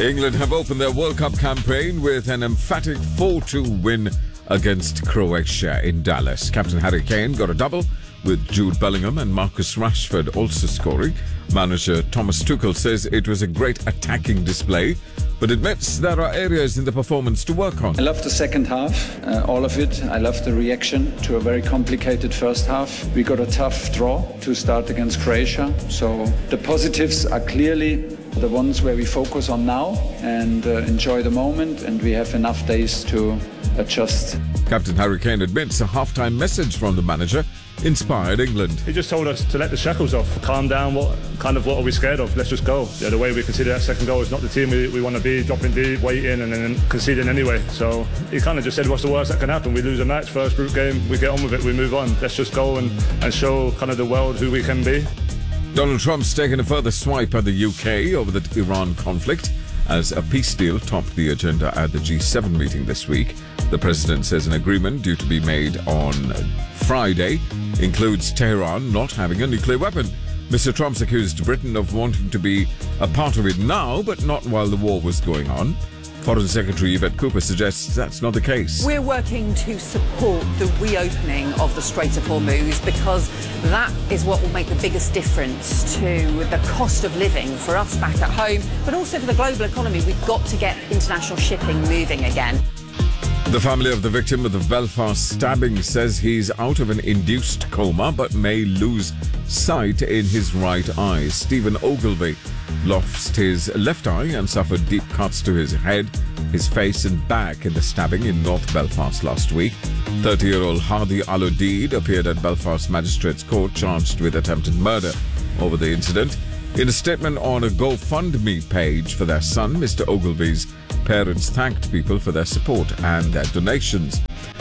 England have opened their World Cup campaign with an emphatic 4-2 win against Croatia in Dallas. Captain Harry Kane got a double, with Jude Bellingham and Marcus Rashford also scoring. Manager Thomas Tuchel says it was a great attacking display, but admits there are areas in the performance to work on. I love the second half, all of it. I love the reaction to a very complicated first half. We got a tough draw to start against Croatia, so the positives are clearly the ones where we focus on now and enjoy the moment, and we have enough days to adjust. Captain Harry Kane admits a half-time message from the manager inspired England. He just told us to let the shackles off, calm down, what are we scared of? Let's just go. The way we consider that second goal is not the team we want to be, dropping deep, waiting and then conceding anyway. So he kind of just said, what's the worst that can happen? We lose a match, first group game, we get on with it, we move on. Let's just go and show kind of the world who we can be. Donald Trump's taken a further swipe at the UK over the Iran conflict as a peace deal topped the agenda at the G7 meeting this week. The president says an agreement due to be made on Friday includes Tehran not having a nuclear weapon. Mr. Trump's accused Britain of wanting to be a part of it now, but not while the war was going on. Foreign Secretary Yvette Cooper suggests that's not the case. We're working to support the reopening of the Strait of Hormuz because that is what will make the biggest difference to the cost of living for us back at home, but also for the global economy. We've got to get international shipping moving again. The family of the victim of the Belfast stabbing says he's out of an induced coma but may lose sight in his right eye. Stephen Ogilvie lost his left eye and suffered deep cuts to his head, his face and back in the stabbing in North Belfast last week. 30-year-old Hadi Al-Odeed appeared at Belfast Magistrates Court charged with attempted murder over the incident. In a statement on a GoFundMe page for their son, Mr. Ogilvie's parents thanked people for their support and their donations.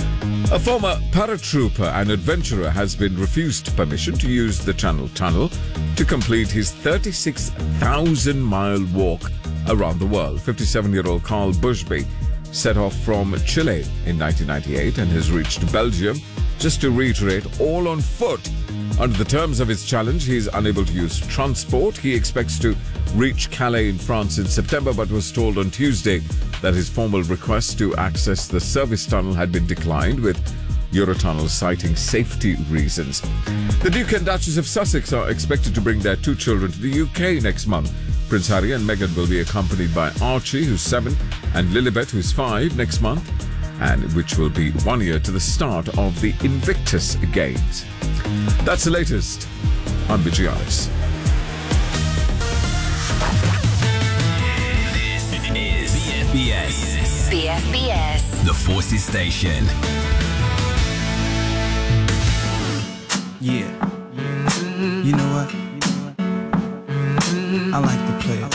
A former paratrooper and adventurer has been refused permission to use the Channel Tunnel to complete his 36,000-mile walk around the world. 57-year-old Carl Bushby set off from Chile in 1998 and has reached Belgium, just to reiterate, all on foot. Under the terms of his challenge, he is unable to use transport. He expects to reach Calais in France in September, but was told on Tuesday that his formal request to access the service tunnel had been declined, with Eurotunnel citing safety reasons. The Duke and Duchess of Sussex are expected to bring their 2 children to the UK next month. Prince Harry and Meghan will be accompanied by Archie, who's 7, and Lilibet, who's 5, next month, and which will be 1 year to the start of the Invictus Games. That's the latest. I'm Vijay Aris. This is BFBS. BFBS. The Forces Station. Yeah. You know what? I like to play it